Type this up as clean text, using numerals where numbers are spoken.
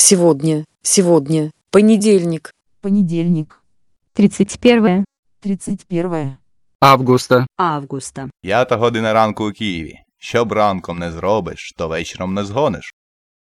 Сегодня. Понедельник. Понедельник. 31. 31. Августа. 5 година ранку у Києві. Що б ранком не зробиш, то вечором не згониш.